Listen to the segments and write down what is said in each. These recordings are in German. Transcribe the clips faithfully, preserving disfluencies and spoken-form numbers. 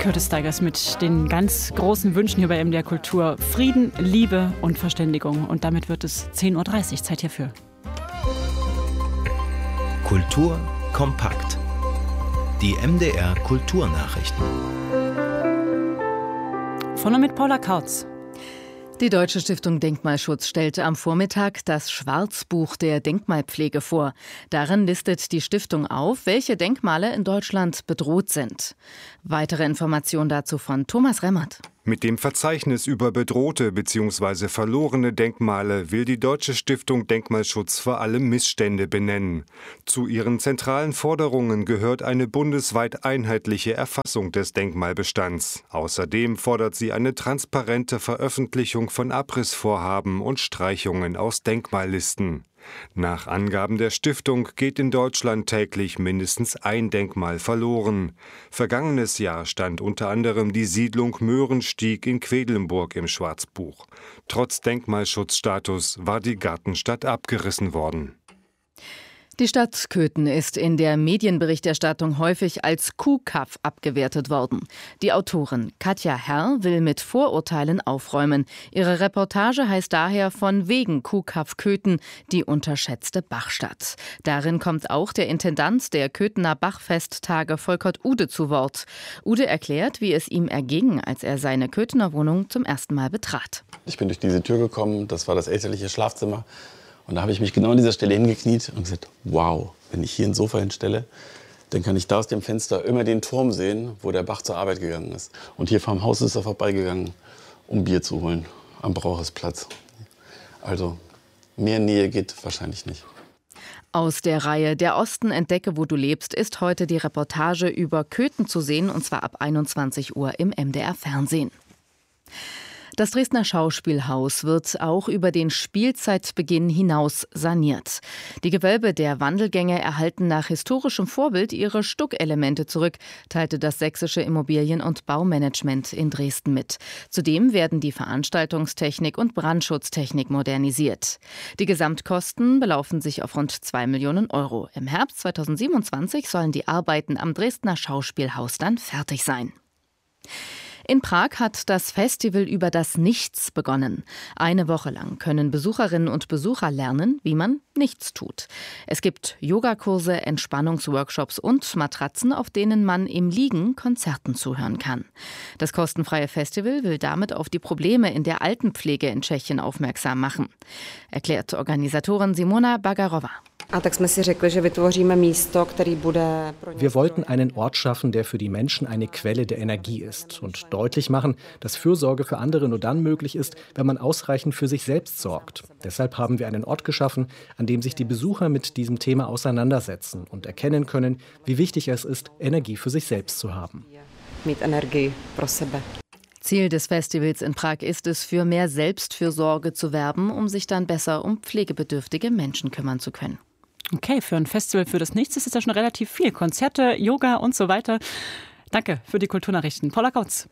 Curtis Stigers mit den ganz großen Wünschen hier bei M D R Kultur. Frieden, Liebe und Verständigung. Und damit wird es zehn Uhr dreißig. Zeit hierfür. Kultur kompakt. Die M D R Kulturnachrichten. Von und mit Paula Kautz. Die Deutsche Stiftung Denkmalschutz stellte am Vormittag das Schwarzbuch der Denkmalpflege vor. Darin listet die Stiftung auf, welche Denkmale in Deutschland bedroht sind. Weitere Informationen dazu von Thomas Remmert. Mit dem Verzeichnis über bedrohte bzw. verlorene Denkmale will die Deutsche Stiftung Denkmalschutz vor allem Missstände benennen. Zu ihren zentralen Forderungen gehört eine bundesweit einheitliche Erfassung des Denkmalbestands. Außerdem fordert sie eine transparente Veröffentlichung von Abrissvorhaben und Streichungen aus Denkmallisten. Nach Angaben der Stiftung geht in Deutschland täglich mindestens ein Denkmal verloren. Vergangenes Jahr stand unter anderem die Siedlung Möhrenstieg in Quedlinburg im Schwarzbuch. Trotz Denkmalschutzstatus war die Gartenstadt abgerissen worden. Die Stadt Köthen ist in der Medienberichterstattung häufig als Kuhkaff abgewertet worden. Die Autorin Katja Herr will mit Vorurteilen aufräumen. Ihre Reportage heißt daher von wegen Kuhkaff Köthen, die unterschätzte Bachstadt. Darin kommt auch der Intendant der Köthener Bachfesttage Volkert Ude zu Wort. Ude erklärt, wie es ihm erging, als er seine Köthener Wohnung zum ersten Mal betrat. Ich bin durch diese Tür gekommen, das war das elterliche Schlafzimmer. Und da habe ich mich genau an dieser Stelle hingekniet und gesagt, wow, wenn ich hier ein Sofa hinstelle, dann kann ich da aus dem Fenster immer den Turm sehen, wo der Bach zur Arbeit gegangen ist. Und hier vorm Haus ist er vorbeigegangen, um Bier zu holen, am Brauchersplatz. Also mehr Nähe geht wahrscheinlich nicht. Aus der Reihe Der Osten entdecke, wo du lebst, ist heute die Reportage über Köthen zu sehen, und zwar ab einundzwanzig Uhr im M D R Fernsehen. Das Dresdner Schauspielhaus wird auch über den Spielzeitbeginn hinaus saniert. Die Gewölbe der Wandelgänge erhalten nach historischem Vorbild ihre Stuckelemente zurück, teilte das Sächsische Immobilien- und Baumanagement in Dresden mit. Zudem werden die Veranstaltungstechnik und Brandschutztechnik modernisiert. Die Gesamtkosten belaufen sich auf rund zwei Millionen Euro. Im Herbst zweitausendsiebenundzwanzig sollen die Arbeiten am Dresdner Schauspielhaus dann fertig sein. In Prag hat das Festival über das Nichts begonnen. Eine Woche lang können Besucherinnen und Besucher lernen, wie man nichts tut. Es gibt Yogakurse, Entspannungsworkshops und Matratzen, auf denen man im Liegen Konzerten zuhören kann. Das kostenfreie Festival will damit auf die Probleme in der Altenpflege in Tschechien aufmerksam machen, erklärt Organisatorin Simona Bagarova. Wir wollten einen Ort schaffen, der für die Menschen eine Quelle der Energie ist und deutlich machen, dass Fürsorge für andere nur dann möglich ist, wenn man ausreichend für sich selbst sorgt. Deshalb haben wir einen Ort geschaffen, an dem sich die Besucher mit diesem Thema auseinandersetzen und erkennen können, wie wichtig es ist, Energie für sich selbst zu haben. Ziel des Festivals in Prag ist es, für mehr Selbstfürsorge zu werben, um sich dann besser um pflegebedürftige Menschen kümmern zu können. Okay, für ein Festival für das Nichts ist es ja schon relativ viel. Konzerte, Yoga und so weiter. Danke für die Kulturnachrichten. Paula Kautz.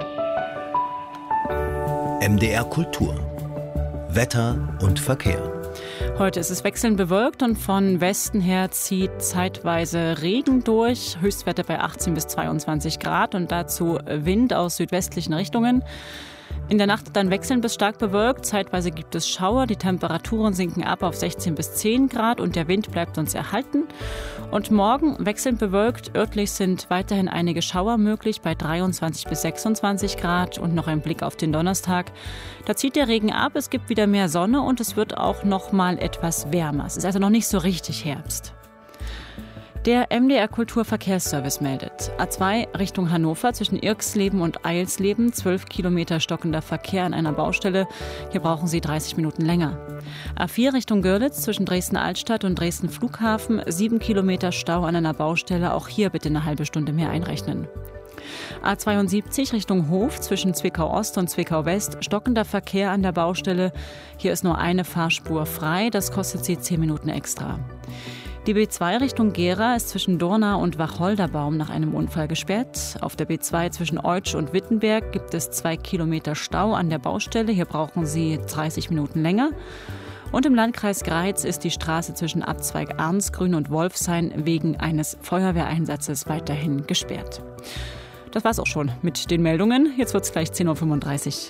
M D R Kultur. Wetter und Verkehr. Heute ist es wechselnd bewölkt und von Westen her zieht zeitweise Regen durch. Höchstwerte bei achtzehn bis zweiundzwanzig Grad und dazu Wind aus südwestlichen Richtungen. In der Nacht dann wechselnd bis stark bewölkt. Zeitweise gibt es Schauer. Die Temperaturen sinken ab auf sechzehn bis zehn Grad und der Wind bleibt uns erhalten. Und morgen wechselnd bewölkt. Örtlich sind weiterhin einige Schauer möglich bei dreiundzwanzig bis sechsundzwanzig Grad und noch ein Blick auf den Donnerstag. Da zieht der Regen ab, es gibt wieder mehr Sonne und es wird auch noch mal etwas wärmer. Es ist also noch nicht so richtig Herbst. Der M D R Kulturverkehrsservice meldet. A zwei Richtung Hannover zwischen Irxleben und Eilsleben. zwölf Kilometer stockender Verkehr an einer Baustelle. Hier brauchen Sie dreißig Minuten länger. A vier Richtung Görlitz zwischen Dresden-Altstadt und Dresden-Flughafen. sieben Kilometer Stau an einer Baustelle. Auch hier bitte eine halbe Stunde mehr einrechnen. A zweiundsiebzig Richtung Hof zwischen Zwickau-Ost und Zwickau-West. Stockender Verkehr an der Baustelle. Hier ist nur eine Fahrspur frei. Das kostet Sie zehn Minuten extra. Die B zwei Richtung Gera ist zwischen Dornau und Wacholderbaum nach einem Unfall gesperrt. Auf der B zwei zwischen Eutsch und Wittenberg gibt es zwei Kilometer Stau an der Baustelle. Hier brauchen Sie dreißig Minuten länger. Und im Landkreis Greiz ist die Straße zwischen Abzweig Arnsgrün und Wolfshain wegen eines Feuerwehreinsatzes weiterhin gesperrt. Das war's auch schon mit den Meldungen. Jetzt wird's gleich zehn Uhr fünfunddreißig.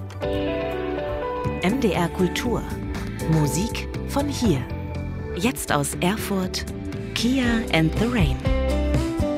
M D R Kultur. Musik von hier. Jetzt aus Erfurt. Kia and the Rain.